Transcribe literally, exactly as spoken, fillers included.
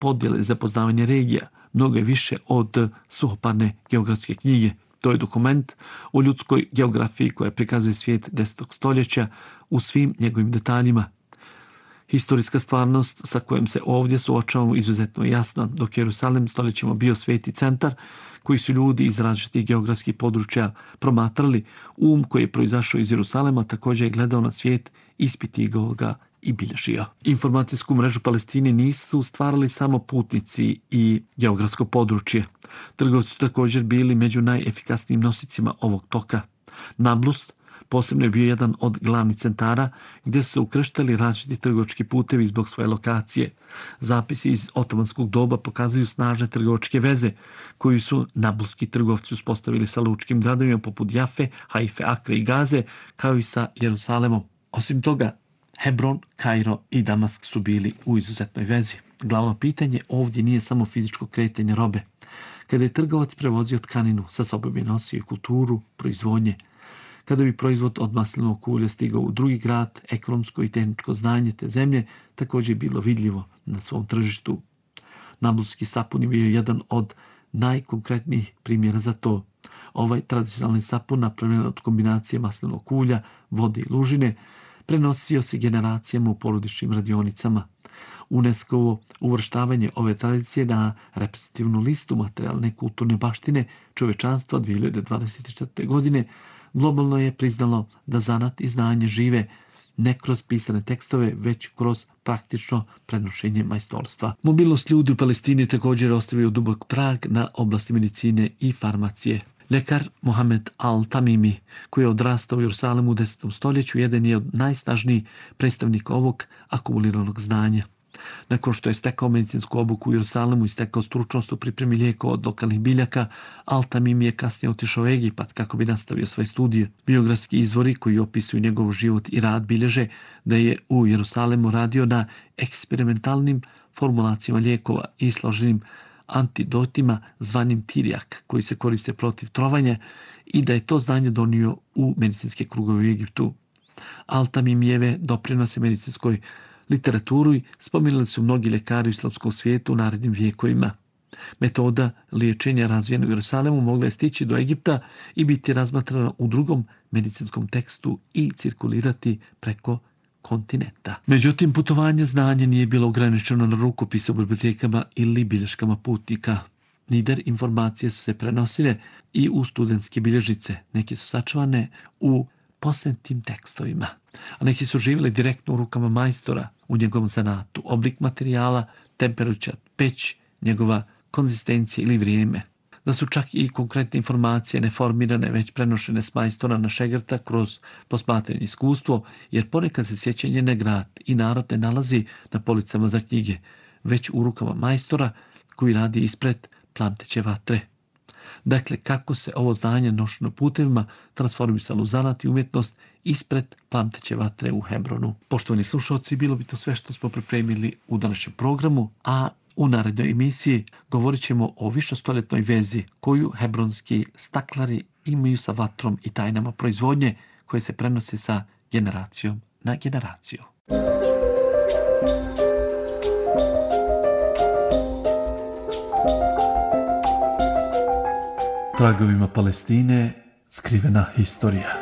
podjele za poznavanje regija, mnogo je više od suhoparne geografske knjige. To je dokument o ljudskoj geografiji koja prikazuje svijet desetog stoljeća u svim njegovim detaljima. Historijska stvarnost sa kojom se ovdje suočavamo izuzetno jasna, dok je Jerusalim stoljećima bio sveti centar koji su ljudi iz različitih geografskih područja promatrali. Um koji je proizašao iz Jerusalema također je gledao na svijet, ispitivao ga i bilježio. Informacijsku mrežu Palestine nisu stvarali samo putnici i geografsko područje. Trgovci su također bili među najefikasnijim nosicima ovog toka. Nablus posebno je bio jedan od glavnih centara gdje su se ukrštali različiti trgovački putevi zbog svoje lokacije. Zapisi iz otomanskog doba pokazuju snažne trgovačke veze koju su nabluski trgovci uspostavili sa lučkim gradovima poput Jafe, Haife, Akre i Gaze, kao i sa Jerusalemom. Osim toga, Hebron, Kairo i Damask su bili u izuzetnoj vezi. Glavno pitanje ovdje nije samo fizičko kretanje robe. Kada je trgovac prevozio tkaninu, sa sobom je nosio i kulturu, proizvodnje. Kada bi proizvod od maslinovog ulja stigao u drugi grad, ekonomsko i tehničko znanje te zemlje također je bilo vidljivo na svom tržištu. Nabluski sapun je bio jedan od najkonkretnijih primjera za to. Ovaj tradicionalni sapun, napravljen od kombinacije maslinovog ulja, vode i lužine, prenosio se generacijama u porodičnim radionicama. UNESCO-ovo uvrštavanje ove tradicije na reprezentativnu listu materijalne kulturne baštine čovečanstva dvije hiljade dvadeset četvrte. godine globalno je priznalo da zanat i znanje žive ne kroz pisane tekstove, već kroz praktično prenošenje majstorstva. Mobilnost ljudi u Palestini također ostavio dubok trag na oblasti medicine i farmacije. Ljekar Mohamed Al-Tamimi, koji je odrastao u Jerusalimu u desetom stoljeću, jedan je od najsnažnijih predstavnika ovog akumuliranog znanja. Nakon što je stekao medicinsku obuku u Jerusalimu i stekao stručnost u pripremi lijekova od lokalnih biljaka, Al-Tamimi je kasnije otišao u Egipat kako bi nastavio svoje studije. Biografski izvori koji opisuju njegov život i rad bilježe da je u Jerusalimu radio na eksperimentalnim formulacijama lijekova i složenim antidotima zvanim tirijak, koji se koriste protiv trovanja, i da je to znanje donio u medicinske krugove u Egiptu. Al-Tamimijeve doprinose medicinskoj literaturi spominjali su mnogi ljekari u islamskom svijetu u narednim vijekovima. Metoda liječenja razvijena u Jerusalemu mogla je stići do Egipta i biti razmatrana u drugom medicinskom tekstu i cirkulirati preko kontinenta. Međutim, putovanje znanja nije bilo ograničeno na rukopise u bibliotekama ili bilješkama putnika. Nider informacije su se prenosile i u studentske bilježnice. Neki su sačuvane u posebnim tekstovima, a neki su živjeli direktno u rukama majstora u njegovom zanatu. Oblik materijala, temperatura, peć, njegova konzistencija ili vrijeme. Da su čak i konkretne informacije neformirane, već prenošene s majstora na šegrta kroz posmatranje iskustvo, jer ponekad se sjećanje ne grad i narod ne nalazi na policama za knjige, već u rukama majstora koji radi ispred plamteće vatre. Dakle, kako se ovo znanje nošeno putevima transformisalo u zanat i umjetnost ispred plamteće vatre u Hebronu. Poštovani slušalci, bilo bi to sve što smo pripremili u današnjem programu, a u narednoj emisiji govorit ćemo o višestoljetnoj vezi koju hebronski staklari imaju sa vatrom i tajnama proizvodnje koje se prenose sa generacijom na generaciju. Tragovima Palestine skrivena historija.